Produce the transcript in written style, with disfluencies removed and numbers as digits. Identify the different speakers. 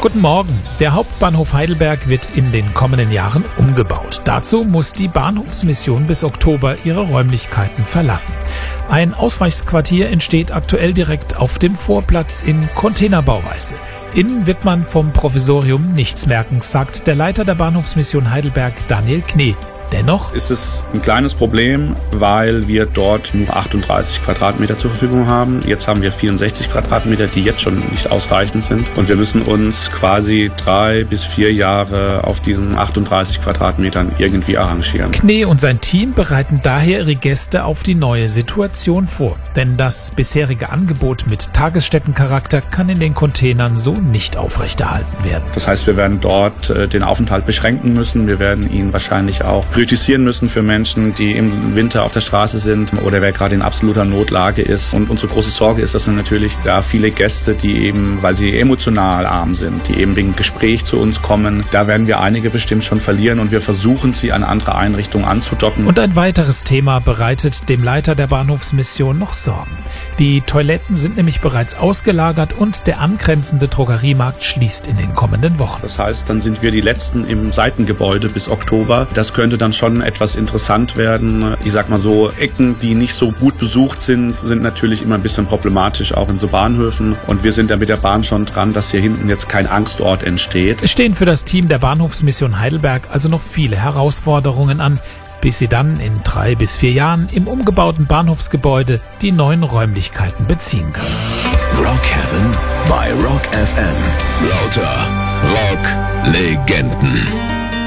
Speaker 1: Guten Morgen. Der Hauptbahnhof Heidelberg wird in den kommenden Jahren umgebaut. Dazu muss die Bahnhofsmission bis Oktober ihre Räumlichkeiten verlassen. Ein Ausweichsquartier entsteht aktuell direkt auf dem Vorplatz in Containerbauweise. Innen wird man vom Provisorium nichts merken, sagt der Leiter der Bahnhofsmission Heidelberg, Daniel Knee. Dennoch
Speaker 2: ist es ein kleines Problem, weil wir dort nur 38 Quadratmeter zur Verfügung haben. Jetzt haben wir 64 Quadratmeter, die jetzt schon nicht ausreichend sind. Und wir müssen uns quasi 3 bis 4 Jahre auf diesen 38 Quadratmetern irgendwie arrangieren.
Speaker 1: Knee und sein Team bereiten daher ihre Gäste auf die neue Situation vor. Denn das bisherige Angebot mit Tagesstättencharakter kann in den Containern so nicht aufrechterhalten werden.
Speaker 2: Das heißt, wir werden dort den Aufenthalt beschränken müssen. Wir werden ihn wahrscheinlich auch priorisieren müssen für Menschen, die im Winter auf der Straße sind oder wer gerade in absoluter Notlage ist. Und unsere große Sorge ist, dass wir natürlich da viele Gäste, die eben, weil sie emotional arm sind, die eben wegen Gespräch zu uns kommen, da werden wir einige bestimmt schon verlieren und wir versuchen, sie an andere Einrichtungen anzudocken.
Speaker 1: Und ein weiteres Thema bereitet dem Leiter der Bahnhofsmission noch Sorgen. Die Toiletten sind nämlich bereits ausgelagert und der angrenzende Drogeriemarkt schließt in den kommenden Wochen.
Speaker 2: Das heißt, dann sind wir die Letzten im Seitengebäude bis Oktober. Das könnte dann schon etwas interessant werden. Ich sag mal so, Ecken, die nicht so gut besucht sind natürlich immer ein bisschen problematisch, auch in so Bahnhöfen. Und wir sind da mit der Bahn schon dran, dass hier hinten jetzt kein Angstort entsteht.
Speaker 1: Es stehen für das Team der Bahnhofsmission Heidelberg also noch viele Herausforderungen an, bis sie dann in 3 bis 4 Jahren im umgebauten Bahnhofsgebäude die neuen Räumlichkeiten beziehen können.
Speaker 3: Rock Heaven bei Rock FM. Lauter Rock-Legenden.